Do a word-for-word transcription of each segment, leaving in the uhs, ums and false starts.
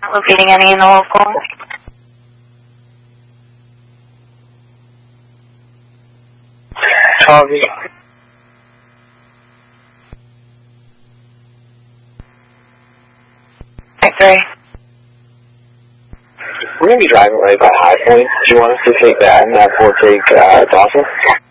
Locating any in the local. Harvey. X-ray. We're going to be driving right by High Point. Do you want us to take that and therefore take uh, Dawson?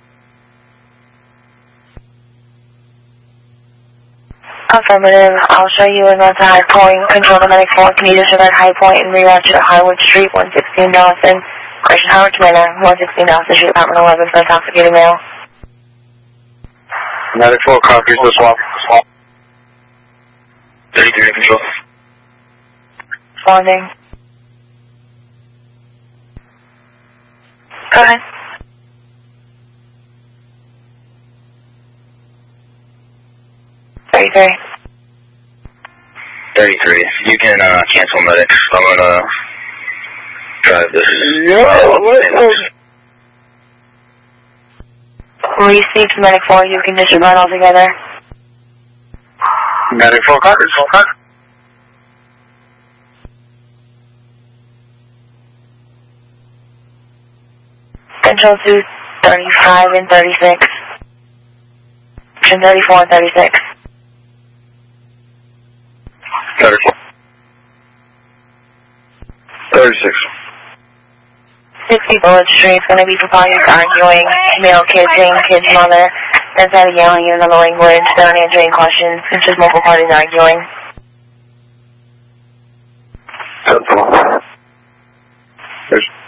Affirmative. I'll show you in the High Point. Control the medic four. Can you disregard High Point and reroute to Highwood Street, one sixteen Dawson? Question Howard Commander, one sixteen Dawson Street, Apartment eleven for intoxicated male. Medic four copies the swap. Swap. thirty-three control. Responding. Go ahead. thirty-three. thirty-three. You can uh, cancel medics. I'm going to drive this. Yeah, Received medic four, you can disregard altogether. Medic four copies. Control two, thirty-five and thirty-six. Option thirty-four and thirty-six. thirty-four. thirty-six. sixty Bullet Street is going to be proposed arguing, male kissing, kid's mother. That's out of yelling in another language. They're not answering questions. It's just multiple parties arguing. There's